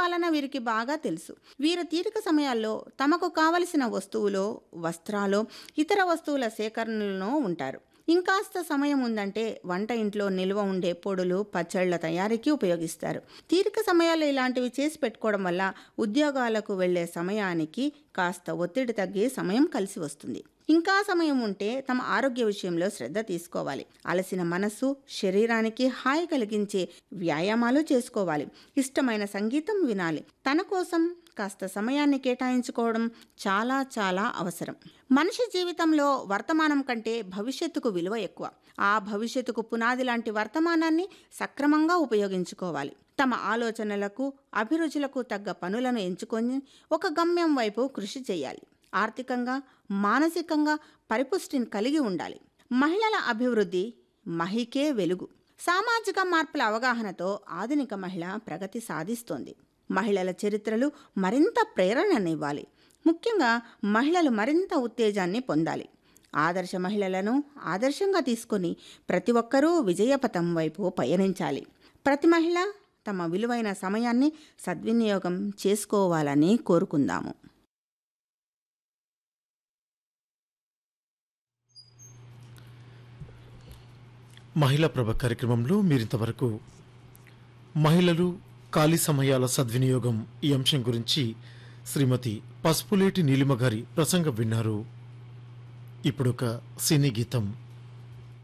సమయపాలన వీరికి బాగా తెలుసు. వీరు తీరిక సమయాల్లో తమకు కావలసిన వస్తువులో, వస్త్రాలో, ఇతర వస్తువుల సేకరణలో ఉంటారు. ఇంకాస్త సమయం ఉందంటే వంట ఇంట్లో నిల్వ ఉండే పొడులు, పచ్చళ్ల తయారీకి ఉపయోగిస్తారు. తీరిక సమయాల్లో ఇలాంటివి చేసి పెట్టుకోవడం వల్ల ఉద్యోగాలకు వెళ్లే సమయానికి కాస్త ఒత్తిడి తగ్గి సమయం కలిసి వస్తుంది. ఇంకా సమయం ఉంటే తమ ఆరోగ్య విషయంలో శ్రద్ధ తీసుకోవాలి. అలసిన మనసు, శరీరానికి హాయి కలిగించే వ్యాయామాలు చేసుకోవాలి. ఇష్టమైన సంగీతం వినాలి. తన కోసం కాస్త సమయాన్ని కేటాయించుకోవడం చాలా చాలా అవసరం. మనిషి జీవితంలో వర్తమానం కంటే భవిష్యత్తుకు విలువ ఎక్కువ. ఆ భవిష్యత్తుకు పునాది లాంటి వర్తమానాన్ని సక్రమంగా ఉపయోగించుకోవాలి. తమ ఆలోచనలకు, అభిరుచులకు తగ్గ పనులను ఎంచుకొని ఒక గమ్యం వైపు కృషి చేయాలి. ఆర్థికంగా, మానసికంగా పరిపుష్టిని కలిగి ఉండాలి. మహిళల అభివృద్ధి మహికే వెలుగు. సామాజిక మార్పుల అవగాహనతో ఆధునిక మహిళ ప్రగతి సాధిస్తోంది. మహిళల చరిత్రలు మరింత ప్రేరణనివ్వాలి. ముఖ్యంగా మహిళలు మరింత ఉత్తేజాన్ని పొందాలి. ఆదర్శ మహిళలను ఆదర్శంగా తీసుకొని ప్రతి ఒక్కరూ విజయపథం వైపు పయనించాలి. ప్రతి మహిళ తమ విలువైన సమయాన్ని సద్వినియోగం చేసుకోవాలని కోరుకుందాము. మహిళా ప్రభ కార్యక్రమంలో మీరింతవరకు మహిళలు ఖాళీ సమయాల సద్వినియోగం ఈ అంశం గురించి శ్రీమతి పసుపులేటి నీలిమ గారి ప్రసంగం విన్నారు. ఇప్పుడొక సినీ గీతం.